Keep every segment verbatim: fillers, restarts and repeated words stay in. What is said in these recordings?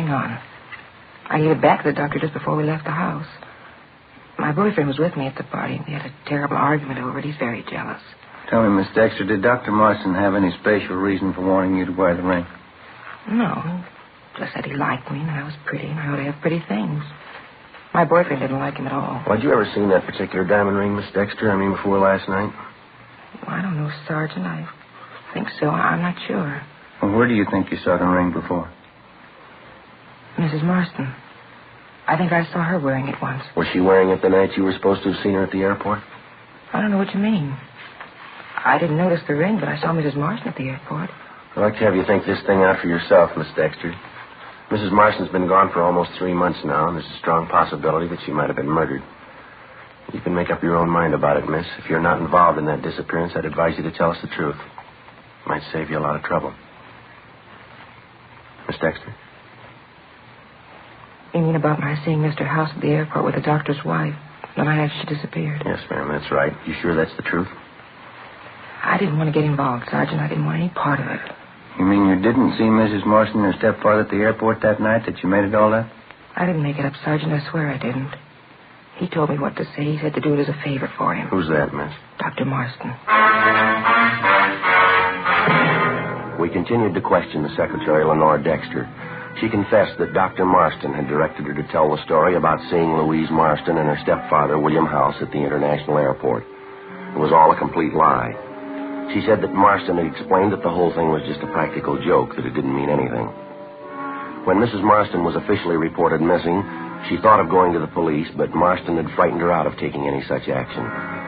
going on. I gave it back to the doctor just before we left the house. My boyfriend was with me at the party. We had a terrible argument over it. He's very jealous. Tell me, Miss Dexter, did Doctor Marston have any special reason for wanting you to wear the ring? No. Just said he liked me and I was pretty and I ought to have pretty things. My boyfriend didn't like him at all. Well, had you ever seen that particular diamond ring, Miss Dexter? I mean, before last night? Well, I don't know, Sergeant. I think so. I'm not sure. Well, where do you think you saw the ring before? Missus Marston. I think I saw her wearing it once. Was she wearing it the night you were supposed to have seen her at the airport? I don't know what you mean. I didn't notice the ring, but I saw Missus Marston at the airport. I'd like to have you think this thing out for yourself, Miss Dexter. Missus Marston's been gone for almost three months now, and there's a strong possibility that she might have been murdered. You can make up your own mind about it, miss. If you're not involved in that disappearance, I'd advise you to tell us the truth. It might save you a lot of trouble. Miss Dexter? You mean about my seeing Mister House at the airport with the doctor's wife the night after she disappeared? Yes, ma'am, that's right. You sure that's the truth? I didn't want to get involved, Sergeant. I didn't want any part of it. You mean you didn't see Missus Marston and her stepfather at the airport that night that you made it all that? I didn't make it up, Sergeant. I swear I didn't. He told me what to say. He said to do it as a favor for him. Who's that, miss? Doctor Marston. We continued to question the secretary, Lenore Dexter. She confessed that Doctor Marston had directed her to tell the story about seeing Louise Marston and her stepfather, William House, at the international airport. It was all a complete lie. She said that Marston had explained that the whole thing was just a practical joke, that it didn't mean anything. When Missus Marston was officially reported missing, she thought of going to the police, but Marston had frightened her out of taking any such action.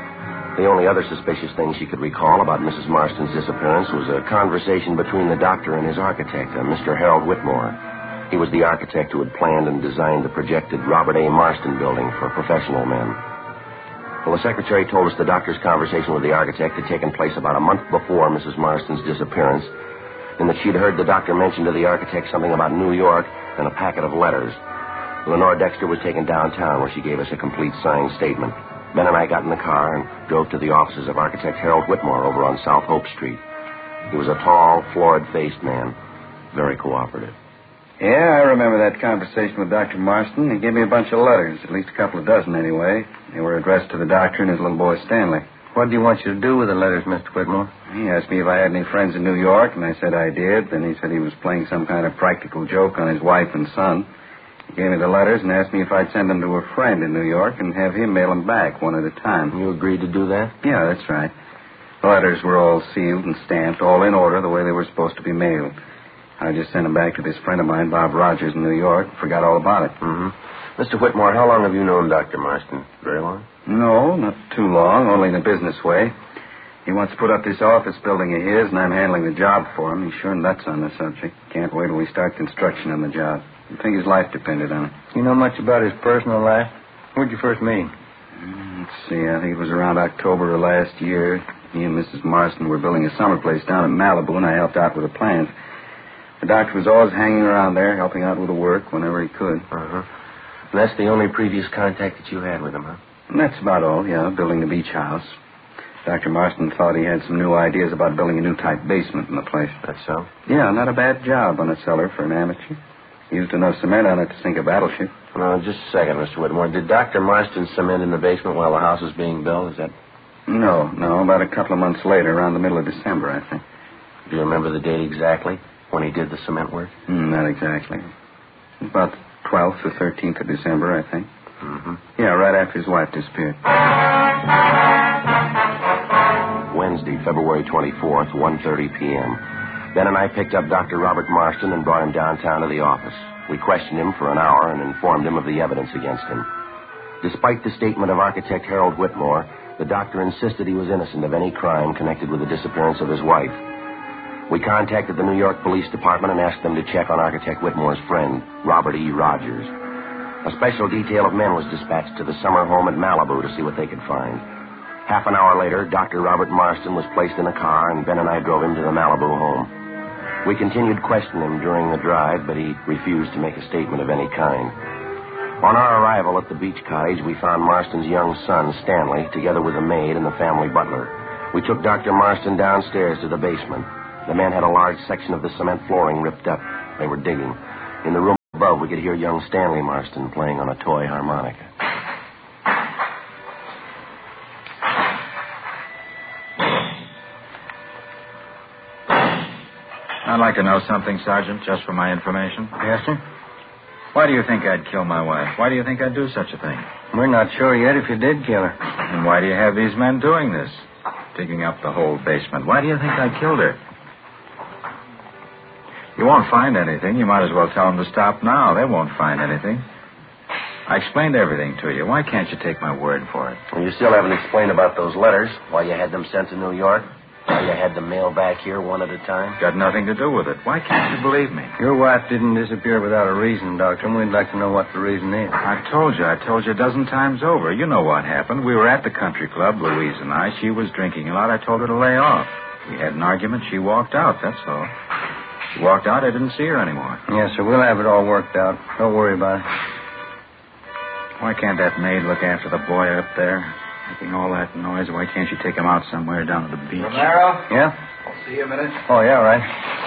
The only other suspicious thing she could recall about Missus Marston's disappearance was a conversation between the doctor and his architect, uh, Mister Harold Whitmore. He was the architect who had planned and designed the projected Robert A. Marston building for professional men. Well, the secretary told us the doctor's conversation with the architect had taken place about a month before Missus Marston's disappearance, and that she'd heard the doctor mention to the architect something about New York and a packet of letters. Lenore Dexter was taken downtown, where she gave us a complete signed statement. Ben and I got in the car and drove to the offices of architect Harold Whitmore over on South Hope Street. He was a tall, florid-faced man, very cooperative. Yeah, I remember that conversation with Doctor Marston. He gave me a bunch of letters, at least a couple of dozen anyway. They were addressed to the doctor and his little boy Stanley. What did he want you to do with the letters, Mister Whitmore? He asked me if I had any friends in New York, and I said I did. Then he said he was playing some kind of practical joke on his wife and son. He gave me the letters and asked me if I'd send them to a friend in New York and have him mail them back one at a time. You agreed to do that? Yeah, that's right. The letters were all sealed and stamped, all in order, the way they were supposed to be mailed. I just sent them back to this friend of mine, Bob Rogers, in New York. Forgot all about it. Mm-hmm. Mister Whitmore, how long have you known Doctor Marston? Very long? No, not too long, only in a business way. He wants to put up this office building of his, and I'm handling the job for him. He's sure nuts on the subject. Can't wait till we start construction on the job. I think his life depended on it. You know much about his personal life? Where'd you first meet him? Mm, let's see, I think it was around October of last year. He and Missus Marston were building a summer place down at Malibu, and I helped out with the plans. The doctor was always hanging around there, helping out with the work whenever he could. Uh-huh. And that's the only previous contact that you had with him, huh? And that's about all, yeah, building the beach house. Doctor Marston thought he had some new ideas about building a new type basement in the place. That's so? Yeah, not a bad job on a cellar for an amateur. Used enough cement on it to sink a battleship. No, just a second, Mister Whitmore. Did Doctor Marston cement in the basement while the house was being built? Is that... No, no, about a couple of months later, around the middle of December, I think. Do you remember the date exactly when he did the cement work? Mm, not exactly. About the twelfth or thirteenth of December, I think. Mm-hmm. Yeah, right after his wife disappeared. Wednesday, February twenty-fourth, one thirty p.m. Ben and I picked up Doctor Robert Marston and brought him downtown to the office. We questioned him for an hour and informed him of the evidence against him. Despite the statement of architect Harold Whitmore, the doctor insisted he was innocent of any crime connected with the disappearance of his wife. We contacted the New York Police Department and asked them to check on architect Whitmore's friend, Robert E. Rogers. A special detail of men was dispatched to the summer home at Malibu to see what they could find. Half an hour later, Doctor Robert Marston was placed in a car, and Ben and I drove him to the Malibu home. We continued questioning him during the drive, but he refused to make a statement of any kind. On our arrival at the beach cottage, we found Marston's young son, Stanley, together with the maid and the family butler. We took Doctor Marston downstairs to the basement. The men had a large section of the cement flooring ripped up. They were digging. In the room above we could hear young Stanley Marston playing on a toy harmonica. I'd like to know something, Sergeant, just for my information. Yes, sir? Why do you think I'd kill my wife? Why do you think I'd do such a thing? We're not sure yet if you did kill her. And why do you have these men doing this? Digging up the whole basement. Why do you think I killed her? You won't find anything. You might as well tell them to stop now. They won't find anything. I explained everything to you. Why can't you take my word for it? Well, you still haven't explained about those letters, why you had them sent to New York, why you had them mailed back here one at a time. Got nothing to do with it. Why can't you believe me? Your wife didn't disappear without a reason, Doctor, and we'd like to know what the reason is. I told you. I told you a dozen times over. You know what happened. We were at the country club, Louise and I. She was drinking a lot. I told her to lay off. We had an argument. She walked out, that's all. She walked out. I didn't see her anymore. Yes, sir. We'll have it all worked out. Don't worry about it. Why can't that maid look after the boy up there? Making all that noise. Why can't you take him out somewhere down at the beach? Romero? Yeah? I'll see you a minute. Oh, yeah, right.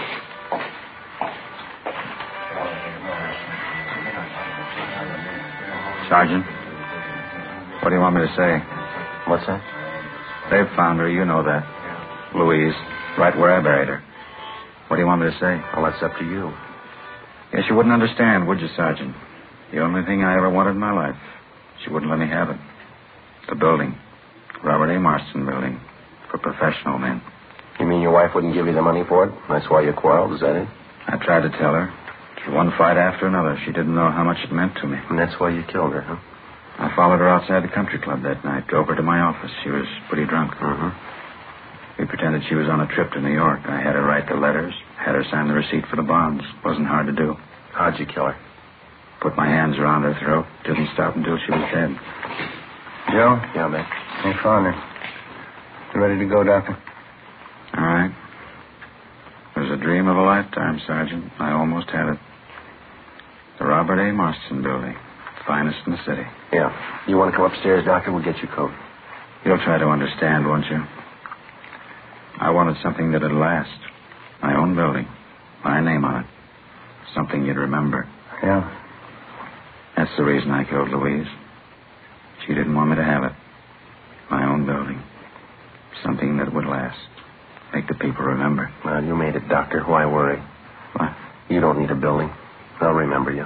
Sergeant, what do you want me to say? What's that? They've found her. You know that. Louise, right where I buried her. What do you want me to say? Well, that's up to you. Guess you wouldn't understand, would you, Sergeant? The only thing I ever wanted in my life. She wouldn't let me have it. The building. Robert A. Marston building. For professional men. You mean your wife wouldn't give you the money for it? That's why you quarreled, is that it? I tried to tell her. Through one fight after another. She didn't know how much it meant to me. And that's why you killed her, huh? I followed her outside the country club that night. Drove her to my office. She was pretty drunk. Mm-hmm. We pretended she was on a trip to New York. I had her write the letters. Had her sign the receipt for the bonds. Wasn't hard to do. How'd you kill her? Put my hands around her throat. Didn't stop until she was dead. Joe? Yeah, man. They found her. You ready to go, Doctor? All right. It was a dream of a lifetime, Sergeant. I almost had it. The Robert A. Marston building. Finest in the city. Yeah. You want to come upstairs, Doctor? We'll get your coat. You'll try to understand, won't you? I wanted something that'd last. My own building. My name on it. Something you'd remember. Yeah. That's the reason I killed Louise. She didn't want me to have it. My own building. Something that would last. Make the people remember. Well, you made it, Doctor. Why worry? What? You don't need a building. They'll remember you.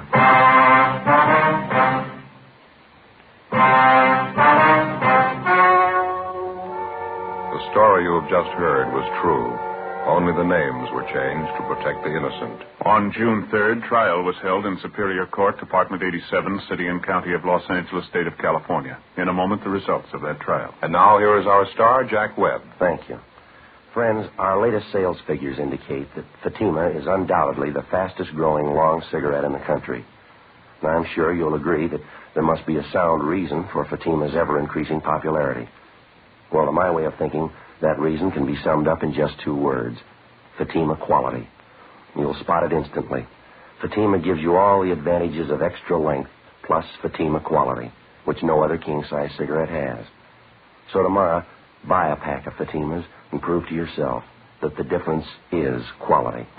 The story you have just heard was true. Only the names were changed to protect the innocent. On June third, trial was held in Superior Court, Department eighty-seven, City and County of Los Angeles, State of California. In a moment, the results of that trial. And now here is our star, Jack Webb. Thank you. Friends, our latest sales figures indicate that Fatima is undoubtedly the fastest-growing long cigarette in the country. And I'm sure you'll agree that there must be a sound reason for Fatima's ever-increasing popularity. Well, to my way of thinking, that reason can be summed up in just two words. Fatima quality. You'll spot it instantly. Fatima gives you all the advantages of extra length plus Fatima quality, which no other king-size cigarette has. So tomorrow, buy a pack of Fatimas and prove to yourself that the difference is quality.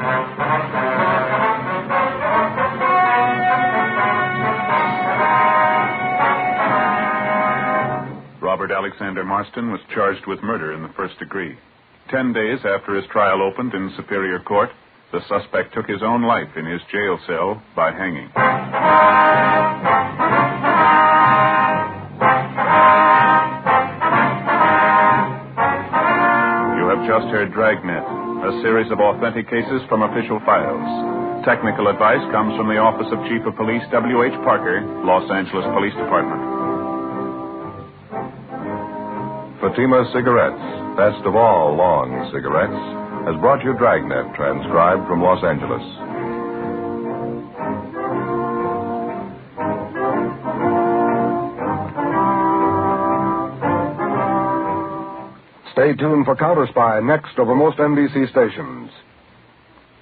Robert Alexander Marston was charged with murder in the first degree. Ten days after his trial opened in Superior Court, the suspect took his own life in his jail cell by hanging. You have just heard Dragnet, a series of authentic cases from official files. Technical advice comes from the Office of Chief of Police W H Parker, Los Angeles Police Department. Fatima Cigarettes, best of all long cigarettes, has brought you Dragnet, transcribed from Los Angeles. Stay tuned for Counter Spy next over most N B C stations.